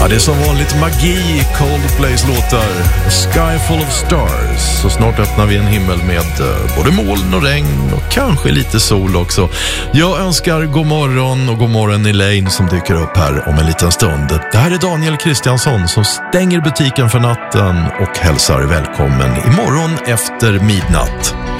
Ja, det är som vanligt magi i Coldplays låtar A Sky Full of Stars. Så snart öppnar vi en himmel med både moln och regn och kanske lite sol också. Jag önskar god morgon och god morgon Elaine som dyker upp här om en liten stund. Det här är Daniel Kristiansson som stänger butiken för natten och hälsar välkommen imorgon efter midnatt.